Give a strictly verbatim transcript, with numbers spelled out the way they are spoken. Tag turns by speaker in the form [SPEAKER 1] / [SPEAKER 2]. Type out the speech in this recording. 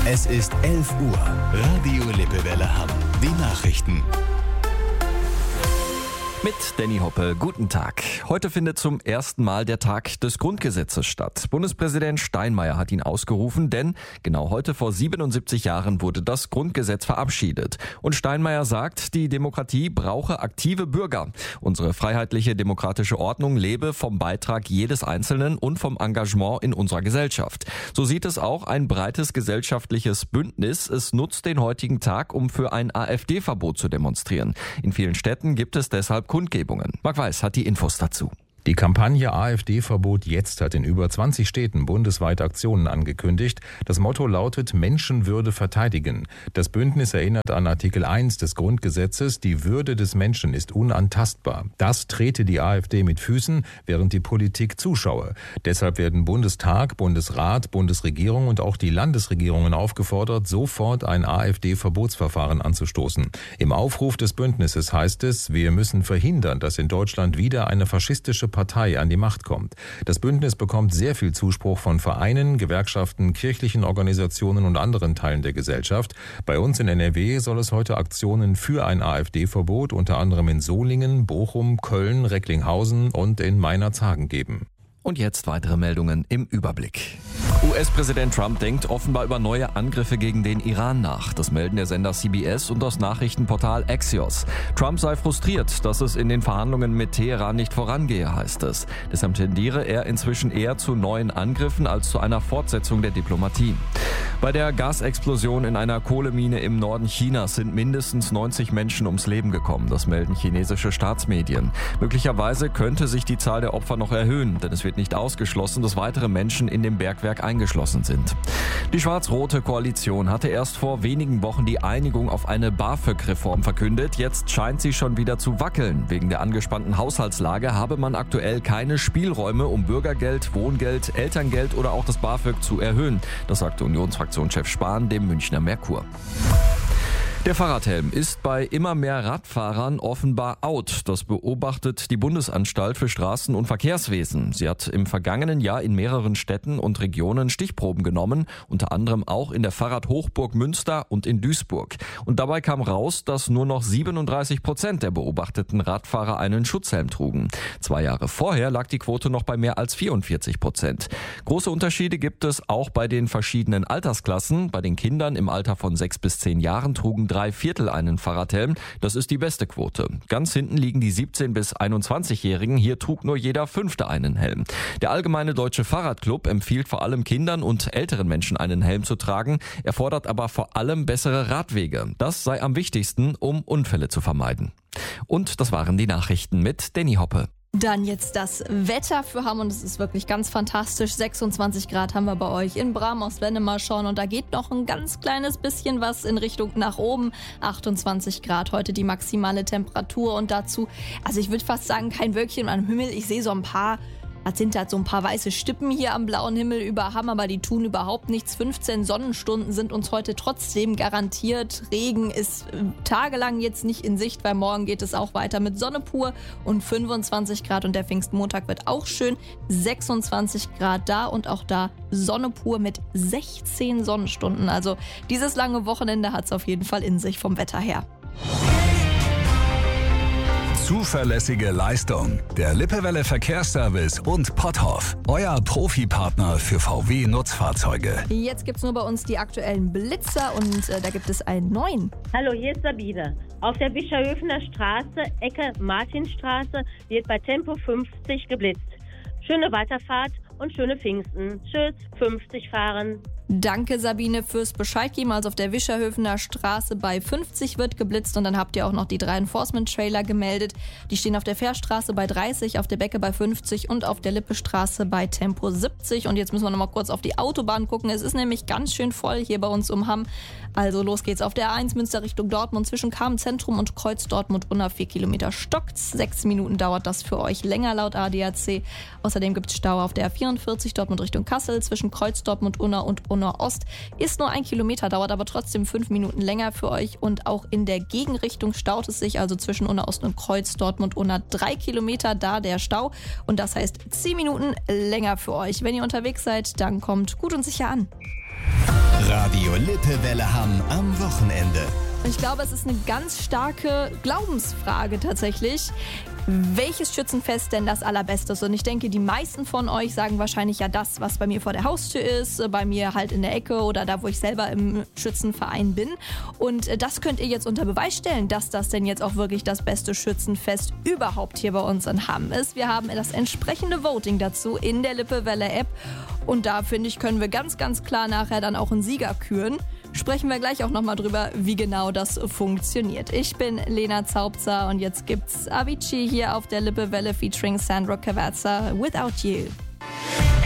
[SPEAKER 1] Es ist elf Uhr. Radio Lippewelle Hamm. Die Nachrichten.
[SPEAKER 2] Mit Danny Hoppe, guten Tag. Heute findet zum ersten Mal der Tag des Grundgesetzes statt. Bundespräsident Steinmeier hat ihn ausgerufen, denn genau heute vor siebenundsiebzig Jahren wurde das Grundgesetz verabschiedet. Und Steinmeier sagt, die Demokratie brauche aktive Bürger. Unsere freiheitliche demokratische Ordnung lebe vom Beitrag jedes Einzelnen und vom Engagement in unserer Gesellschaft. So sieht es auch ein breites gesellschaftliches Bündnis. Es nutzt den heutigen Tag, um für ein AfD-Verbot zu demonstrieren. In vielen Städten gibt es deshalb Kundgebungen. Marc Weiß hat die Infos dazu.
[SPEAKER 3] Die Kampagne AfD-Verbot jetzt hat in über zwanzig Städten bundesweit Aktionen angekündigt. Das Motto lautet Menschenwürde verteidigen. Das Bündnis erinnert an Artikel eins des Grundgesetzes, die Würde des Menschen ist unantastbar. Das trete die AfD mit Füßen, während die Politik zuschaue. Deshalb werden Bundestag, Bundesrat, Bundesregierung und auch die Landesregierungen aufgefordert, sofort ein AfD-Verbotsverfahren anzustoßen. Im Aufruf des Bündnisses heißt es, wir müssen verhindern, dass in Deutschland wieder eine faschistische Partei an die Macht kommt. Das Bündnis bekommt sehr viel Zuspruch von Vereinen, Gewerkschaften, kirchlichen Organisationen und anderen Teilen der Gesellschaft. Bei uns in N R W soll es heute Aktionen für ein AfD-Verbot unter anderem in Solingen, Bochum, Köln, Recklinghausen und in Meinerzhagen geben.
[SPEAKER 2] Und jetzt weitere Meldungen im Überblick. U S-Präsident Trump denkt offenbar über neue Angriffe gegen den Iran nach. Das melden der Sender C B S und das Nachrichtenportal Axios. Trump sei frustriert, dass es in den Verhandlungen mit Teheran nicht vorangehe, heißt es. Deshalb tendiere er inzwischen eher zu neuen Angriffen als zu einer Fortsetzung der Diplomatie. Bei der Gasexplosion in einer Kohlemine im Norden Chinas sind mindestens neunzig Menschen ums Leben gekommen. Das melden chinesische Staatsmedien. Möglicherweise könnte sich die Zahl der Opfer noch erhöhen, denn es wird nicht ausgeschlossen, dass weitere Menschen in dem Bergwerk eingeschlossen sind. Die schwarz-rote Koalition hatte erst vor wenigen Wochen die Einigung auf eine BAföG-Reform verkündet. Jetzt scheint sie schon wieder zu wackeln. Wegen der angespannten Haushaltslage habe man aktuell keine Spielräume, um Bürgergeld, Wohngeld, Elterngeld oder auch das BAföG zu erhöhen. Das sagte Unionsfraktionschef Spahn dem Münchner Merkur. Der Fahrradhelm ist bei immer mehr Radfahrern offenbar out. Das beobachtet die Bundesanstalt für Straßen- und Verkehrswesen. Sie hat im vergangenen Jahr in mehreren Städten und Regionen Stichproben genommen, unter anderem auch in der Fahrradhochburg Münster und in Duisburg. Und dabei kam raus, dass nur noch siebenunddreißig Prozent der beobachteten Radfahrer einen Schutzhelm trugen. Zwei Jahre vorher lag die Quote noch bei mehr als vierundvierzig Prozent. Große Unterschiede gibt es auch bei den verschiedenen Altersklassen. Bei den Kindern im Alter von sechs bis zehn Jahren trugen drei Viertel einen Fahrradhelm. Das ist die beste Quote. Ganz hinten liegen die siebzehn- bis einundzwanzigjährigen. Hier trug nur jeder Fünfte einen Helm. Der Allgemeine Deutsche Fahrradclub empfiehlt vor allem Kindern und älteren Menschen einen Helm zu tragen. Er fordert aber vor allem bessere Radwege. Das sei am wichtigsten, um Unfälle zu vermeiden. Und das waren die Nachrichten mit Danny Hoppe.
[SPEAKER 4] Dann jetzt das Wetter für Hamm und es ist wirklich ganz fantastisch. sechsundzwanzig Grad haben wir bei euch in Bramhaus, wenn ihr mal schauen und da geht noch ein ganz kleines bisschen was in Richtung nach oben. achtundzwanzig Grad heute die maximale Temperatur und dazu, also ich würde fast sagen, kein Wölkchen am Himmel. Ich sehe so ein paar, das sind halt so ein paar weiße Stippen hier am blauen Himmel über Hamm, aber die tun überhaupt nichts. fünfzehn Sonnenstunden sind uns heute trotzdem garantiert. Regen ist äh, tagelang jetzt nicht in Sicht, weil morgen geht es auch weiter mit Sonne pur und fünfundzwanzig Grad und der Pfingstmontag wird auch schön. sechsundzwanzig Grad da und auch da Sonne pur mit sechzehn Sonnenstunden. Also dieses lange Wochenende hat es auf jeden Fall in sich vom Wetter her.
[SPEAKER 1] Zuverlässige Leistung. Der Lippewelle Verkehrsservice und Potthoff. Euer Profipartner für V W-Nutzfahrzeuge.
[SPEAKER 4] Jetzt gibt es nur bei uns die aktuellen Blitzer und äh, da gibt es einen neuen.
[SPEAKER 5] Hallo, hier ist Sabine. Auf der Bischerhöfener Straße, Ecke Martinstraße, wird bei Tempo fünfzig geblitzt. Schöne Weiterfahrt und schöne Pfingsten. Tschüss, fünfzig fahren.
[SPEAKER 4] Danke Sabine fürs Bescheid geben. Also auf der Wischerhöfener Straße bei fünfzig wird geblitzt und dann habt ihr auch noch die drei Enforcement-Trailer gemeldet. Die stehen auf der Fährstraße bei dreißig, auf der Becke bei fünfzig und auf der Lippestraße bei Tempo siebzig. Und jetzt müssen wir noch mal kurz auf die Autobahn gucken. Es ist nämlich ganz schön voll hier bei uns um Hamm. Also los geht's auf der A eins Münster Richtung Dortmund zwischen Kamen-Zentrum und Kreuz Dortmund-Unna. vier Kilometer stockt's. Sechs Minuten dauert das für euch länger laut A D A C. Außerdem gibt's Stau auf der A vierundvierzig Dortmund Richtung Kassel zwischen Kreuz Dortmund-Unna und Unna Ost. Ist nur ein Kilometer, dauert aber trotzdem fünf Minuten länger für euch. Und auch in der Gegenrichtung staut es sich, also zwischen Unna Ost und Kreuz Dortmund-Unna drei Kilometer da der Stau. Und das heißt zehn Minuten länger für euch. Wenn ihr unterwegs seid, dann kommt gut und sicher an.
[SPEAKER 1] Radio Lippewelle Hamm am Wochenende.
[SPEAKER 4] Ich glaube, es ist eine ganz starke Glaubensfrage tatsächlich. Welches Schützenfest denn das allerbeste ist? Und ich denke, die meisten von euch sagen wahrscheinlich ja das, was bei mir vor der Haustür ist, bei mir halt in der Ecke oder da, wo ich selber im Schützenverein bin. Und das könnt ihr jetzt unter Beweis stellen, dass das denn jetzt auch wirklich das beste Schützenfest überhaupt hier bei uns in Hamm ist. Wir haben das entsprechende Voting dazu in der Lippewelle-App. Und da, finde ich, können wir ganz, ganz klar nachher dann auch einen Sieger küren. Sprechen wir gleich auch nochmal drüber, wie genau das funktioniert. Ich bin Lena Zaubzer und jetzt gibt's Avicii hier auf der Lippewelle featuring Sandro Cavazza, Without You.